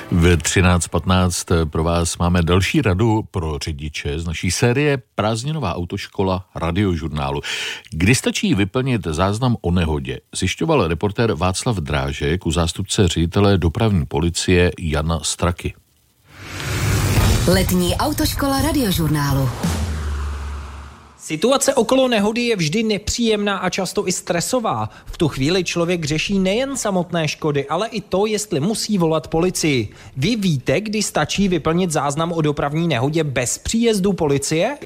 V 13:15 pro vás máme další radu pro řidiče z naší série Prázdninová autoškola Radiožurnálu. Kdy stačí vyplnit záznam o nehodě, zjišťoval reportér Václav Drážek u zástupce ředitele dopravní policie Jana Straky. Letní autoškola Radiožurnálu. Situace okolo nehody je vždy nepříjemná a často i stresová. V tu chvíli člověk řeší nejen samotné škody, ale i to, jestli musí volat policii. Vy víte, kdy stačí vyplnit záznam o dopravní nehodě bez příjezdu policie?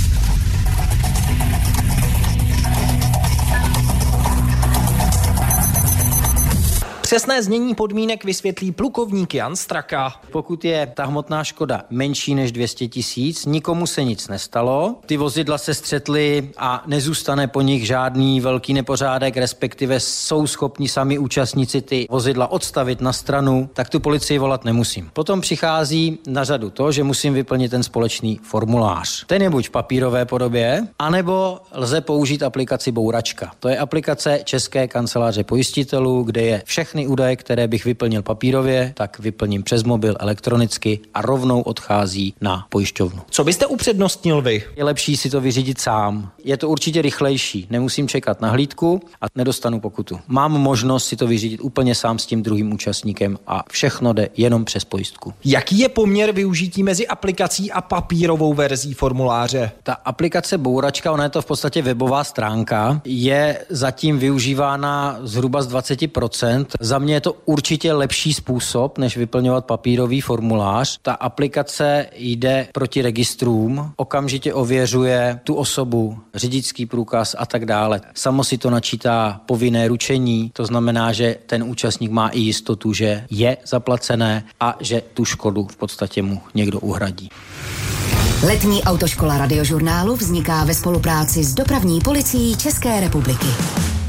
Přesné znění podmínek vysvětlí plukovník Jan Straka. Pokud je ta hmotná škoda menší než 200 000, nikomu se nic nestalo, ty vozidla se střetly a nezůstane po nich žádný velký nepořádek, respektive jsou schopni sami účastníci ty vozidla odstavit na stranu, tak tu policii volat nemusím. Potom přichází na řadu to, že musím vyplnit ten společný formulář. Ten je buď v papírové podobě, anebo lze použít aplikaci Bouračka. To je aplikace České kanceláře pojistitelů, kde je všechny údaje, které bych vyplnil papírově, tak vyplním přes mobil elektronicky a rovnou odchází na pojišťovnu. Co byste upřednostnil vy? Je lepší si to vyřídit sám. Je to určitě rychlejší. Nemusím čekat na hlídku a nedostanu pokutu. Mám možnost si to vyřídit úplně sám s tím druhým účastníkem a všechno jde jenom přes pojistku. Jaký je poměr využití mezi aplikací a papírovou verzí formuláře? Ta aplikace Bouračka, ona je to v podstatě webová stránka, je zatím využívána zhruba z 20%. Za mě je to určitě lepší způsob, než vyplňovat papírový formulář. Ta aplikace jde proti registrům, okamžitě ověřuje tu osobu, řidičský průkaz a tak dále. Samo si to načítá povinné ručení, to znamená, že ten účastník má i jistotu, že je zaplacené a že tu škodu v podstatě mu někdo uhradí. Letní autoškola Radiožurnálu vzniká ve spolupráci s dopravní policií České republiky.